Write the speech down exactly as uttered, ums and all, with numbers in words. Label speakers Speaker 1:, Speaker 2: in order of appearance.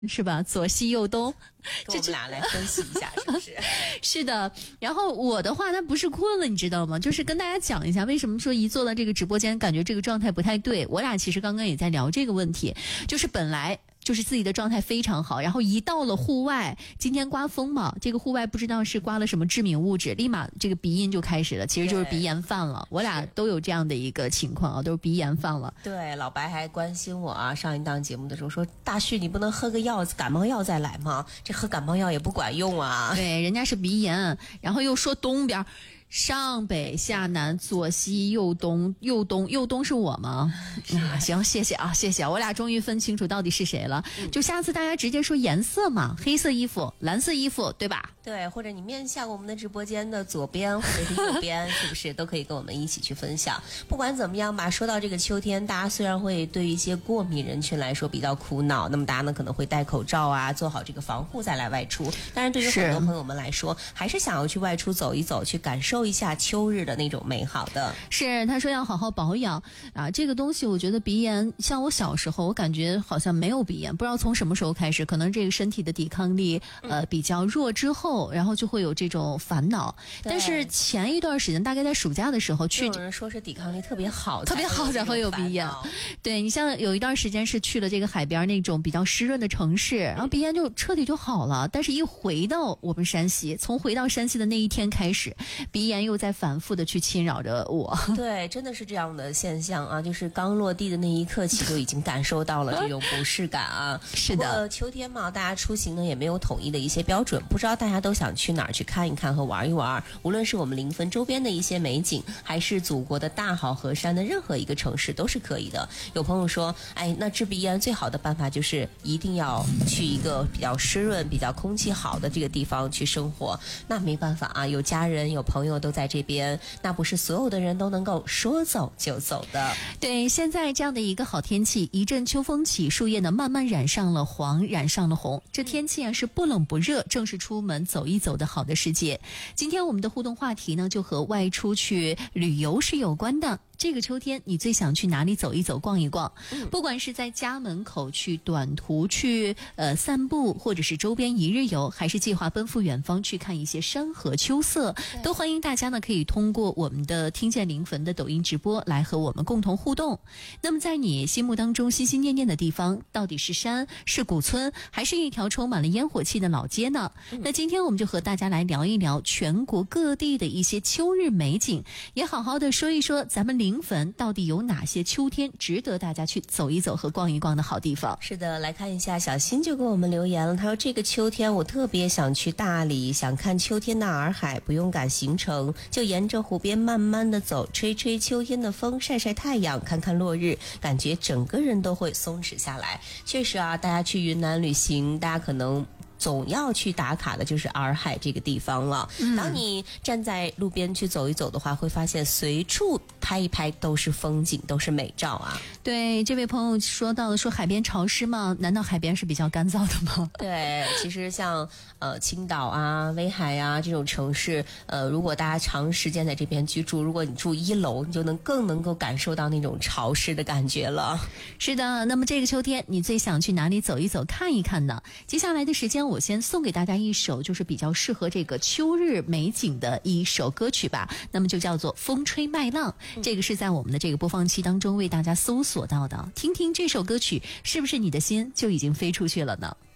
Speaker 1: 是吧？左西右东，
Speaker 2: 跟我们俩来分析一下，是不是？
Speaker 1: 是的。然后我的话，它不是困了，你知道吗？就是跟大家讲一下，为什么说一坐到这个直播间，感觉这个状态不太对。我俩其实刚刚也在聊这个问题，就是本来就是自己的状态非常好，然后一到了户外，今天刮风嘛，这个户外不知道是刮了什么致敏物质，立马这个鼻音就开始了，其实就是鼻炎犯了。我俩都有这样的一个情况啊，都是鼻炎犯了。
Speaker 2: 对，老白还关心我啊，上一档节目的时候说，大旭你不能喝个药感冒药再来吗？这喝感冒药也不管用啊。
Speaker 1: 对，人家是鼻炎，然后又说东边上北下南左西右东，右东右东是我吗？啊，行，谢谢啊，谢谢。我俩终于分清楚到底是谁了。嗯、就下次大家直接说颜色嘛，黑色衣服、蓝色衣服，对吧？
Speaker 2: 对，或者你面向我们的直播间的左边或者是右边，是不是都可以跟我们一起去分享？不管怎么样吧，说到这个秋天，大家虽然会对于一些过敏人群来说比较苦恼，那么大家呢可能会戴口罩啊，做好这个防护再来外出。但是对于很多朋友们来说，还是想要去外出走一走，去感受一下秋日的那种美好的。
Speaker 1: 是，他说要好好保养啊，这个东西我觉得鼻炎，像我小时候，我感觉好像没有鼻炎，不知道从什么时候开始，可能这个身体的抵抗力呃比较弱之后。然后就会有这种烦恼，但是前一段时间大概在暑假的时候去，
Speaker 2: 有人说是抵抗力特别好，
Speaker 1: 特别好，然后有鼻炎。对，你像有一段时间是去了这个海边那种比较湿润的城市，然后鼻炎就彻底就好了。但是一回到我们山西，从回到山西的那一天开始，鼻炎又在反复的去侵扰着我。
Speaker 2: 对，真的是这样的现象啊，就是刚落地的那一刻起就已经感受到了这种不适感啊。
Speaker 1: 是的，
Speaker 2: 秋天嘛，大家出行呢也没有统一的一些标准，不知道大家都想去哪儿去看一看和玩一玩。无论是我们临汾周边的一些美景，还是祖国的大好河山的任何一个城市都是可以的。有朋友说，哎，那治鼻炎最好的办法就是一定要去一个比较湿润、比较空气好的这个地方去生活。那没办法啊，有家人有朋友都在这边，那不是所有的人都能够说走就走的。
Speaker 1: 对，现在这样的一个好天气，一阵秋风起，树叶呢慢慢染上了黄，染上了红，这天气啊是不冷不热，正是出门走一走的好的时节。今天我们的互动话题呢，就和外出去旅游是有关的。这个秋天你最想去哪里走一走逛一逛？不管是在家门口去短途去呃散步，或者是周边一日游，还是计划奔赴远方去看一些山河秋色，都欢迎大家呢可以通过我们的听见临汾的抖音直播来和我们共同互动。那么在你心目当中心心念念的地方，到底是山，是古村，还是一条充满了烟火气的老街呢？嗯、那今天我们就和大家来聊一聊全国各地的一些秋日美景，也好好的说一说咱们临汾到底有哪些秋天值得大家去走一走和逛一逛的好地方。
Speaker 2: 是的，来看一下，小新就给我们留言了，他说这个秋天我特别想去大理，想看秋天的洱海，不用赶行程，就沿着湖边慢慢的走，吹吹秋天的风，晒晒太阳，看看落日，感觉整个人都会松弛下来。确实啊，大家去云南旅行，大家可能总要去打卡的就是洱海这个地方了。嗯、当你站在路边去走一走的话，会发现随处拍一拍都是风景，都是美照啊。
Speaker 1: 对，这位朋友说到了，说海边潮湿吗？难道海边是比较干燥的吗？
Speaker 2: 对，其实像呃青岛啊、威海啊这种城市，呃，如果大家长时间在这边居住，如果你住一楼，你就能更能够感受到那种潮湿的感觉了。
Speaker 1: 是的，那么这个秋天你最想去哪里走一走看一看呢？接下来的时间我先送给大家一首就是比较适合这个秋日美景的一首歌曲吧，那么就叫做《风吹麦浪》，这个是在我们的这个播放器当中为大家搜索到的，听听这首歌曲是不是你的心就已经飞出去了呢？